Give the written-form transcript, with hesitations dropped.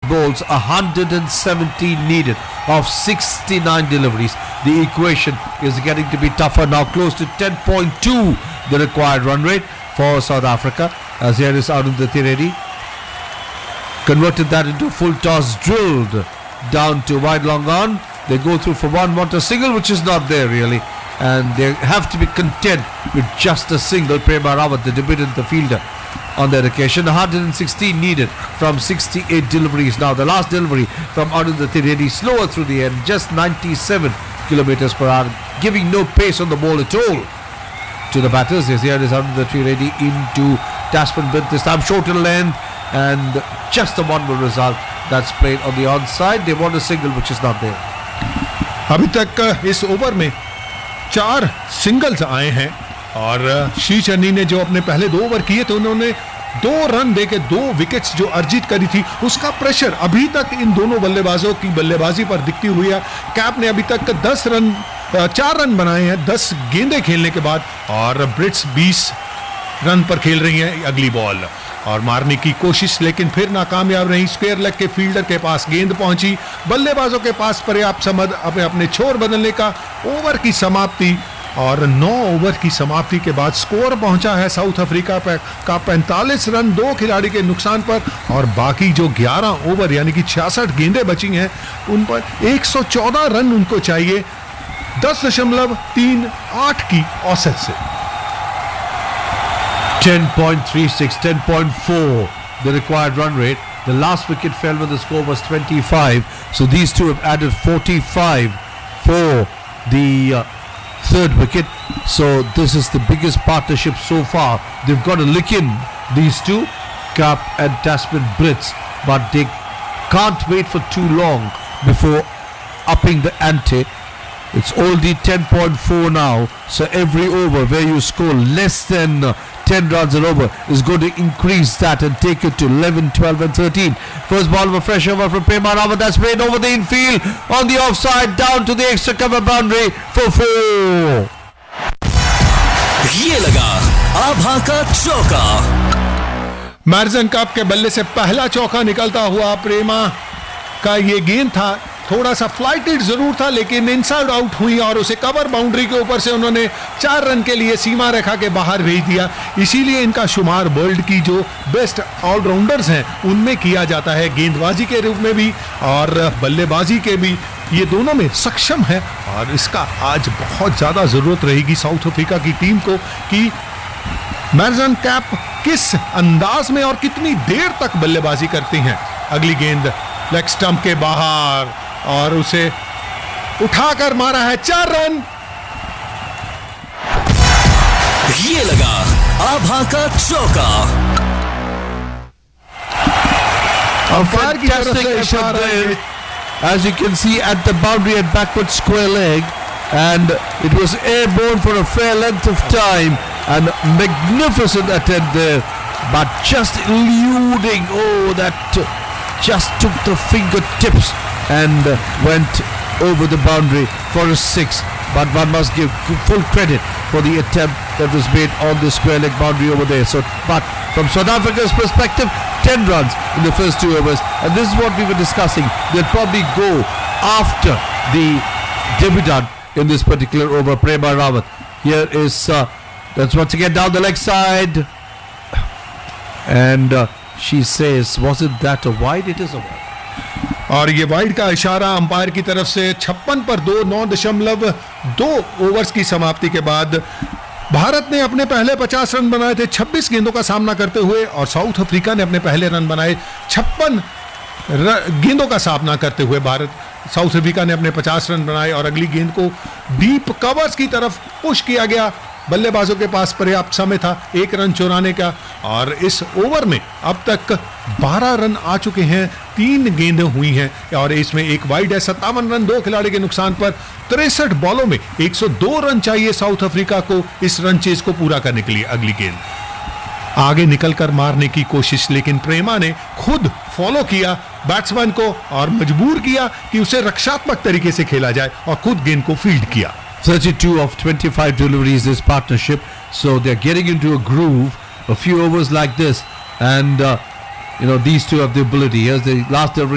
balls, 117 needed of 69 deliveries. The equation is getting to be tougher now, close to 10.2 the required run rate for South Africa. As here is Arundhati Reddy, converted that into full toss, drilled down to wide long on. They go through for one, want a single, which is not there really, and they have to be content with just a single. Prema Rawat, the debutant, the fielder on that occasion. 116 needed from 68 deliveries. Now the last delivery from Arundhati Reddy, slower through the end, just 97 kilometers per hour, giving no pace on the ball at all to the batters. Yes, here is Arundhati Reddy into Tasman Bint, this time short in length, and just a 1-1 result that's played on the onside. They want a single, which is not there. अभी तक इस over में 4 singles आए हैं और she Channi ने जो अपने पहले 2 ओवर किए थे उन्होंने 2 रन देके 2 विकेट्स जो अर्जित करी थी, उसका प्रेशर अभी तक इन दोनों बल्लेबाजों की बल्लेबाजी पर दिखती हुई है। कैप ने अभी तक 4 रन बनाए हैं 10 गेंदें खेलने के बाद, और ब्रिट्स 20 रन पर खेल रही हैं अगली बॉल और मारने की कोशिश, लेकिन फिर नाकामयाब रही। स्क्वायर लेग के फील्डर के पास गेंद पहुंची, बल्लेबाजों के पास पर्याप्त समय अपने छोर बदलने का। ओवर की समाप्ति, और 9 ओवर की समाप्ति के बाद स्कोर पहुंचा है साउथ अफ्रीका का 45 रन 2 खिलाड़ी के नुकसान पर, और बाकी जो 11 ओवर यानी कि 66 गेंदें बची हैं उन पर 114 रन उनको चाहिए 10.38 की औसत से। 10.36, 10.4 the required run rate. The last wicket fell when the score was 25, so these two have added 45 for the third wicket. So this is the biggest partnership so far. They've got to lick in, these two, Cap and Tasman Brits, but they can't wait for too long before upping the ante. It's already 10.4 now, so every over where you score less than 10 runs and over is going to increase that and take it to 11, 12 and 13. First ball of a fresh over from Prema Rawat, that's played over the infield on the offside, down to the extra cover boundary for 4. ये लगा आभा का चौका। मैरिसन cup के बल्ले से पहला चौका निकलता हुआ प्रेमा का ये गेंद था, थोड़ा सा फ्लाइटेड जरूर था लेकिन इनसाइड आउट हुई और उसे कवर बाउंड्री के ऊपर से उन्होंने 4 रन के लिए सीमा रेखा के बाहर भेज दिया। इसीलिए इनका शुमार वर्ल्ड की जो बेस्ट ऑलराउंडर्स हैं उनमें किया जाता है, गेंदबाजी के रूप में भी और बल्लेबाजी के भी ये दोनों में सक्षम है। और इसका आज बहुत ज्यादा जरूरत रहेगी साउथ अफ्रीका की टीम को कि मैरिसन कैप किस अंदाज में और कितनी देर तक बल्लेबाजी करती हैं। अगली गेंद लेग स्टंप के बाहर और उसे उठाकर मारा है 4 रन। ये लगा आभा का चौका। A fantastic effort there, as you can see at the boundary at backward square leg, and it was airborne for a fair length of time, and magnificent attempt there, but just eluding, that just took the fingertips and went over the boundary for a 6. But one must give full credit for the attempt that was made on the square leg boundary over there. So, but from South Africa's perspective, 10 runs in the first 2 overs, and this is what we were discussing. They'll probably go after the debutant in this particular over, Prema Rawat. Here is that's once again down the leg side, and she says, wasn't that a wide? It is a wide. और ये wide का इशारा umpire की तरफ से 56 पर 2, 9.2 overs की समाप्ति के बाद भारत ने अपने पहले 50 रन बनाए थे 26 गेंदों का सामना करते हुए, और साउथ अफ्रीका ने अपने पहले रन बनाए 56 गेंदों का सामना करते हुए। साउथ अफ्रीका ने अपने 50 रन बनाए और अगली गेंद को डीप कवर्स की तरफ पुश किया गया। बल्लेबाजों के पास पर्याप्त समय था 1 रन चुराने का, और इस ओवर में अब तक 12 रन आ चुके हैं, 3 गेंदें हुई हैं और इसमें एक वाइड है। 57 रन 2 खिलाड़ी के नुकसान पर 63 बॉलों में 102 रन चाहिए साउथ अफ्रीका को इस रन चेज को पूरा करने के लिए। अगली गेंद आगे निकलकर मारने की कोशिश, लेकिन प्रेमा ने खुद फॉलो किया बैट्समैन को और मजबूर किया कि उसे रक्षात्मक तरीके से खेला जाए और खुद गेंद को फील्ड किया। 32 of 25 deliveries this partnership, so they're getting into a groove. A few overs like this, and these two have the ability. Here's the last delivery.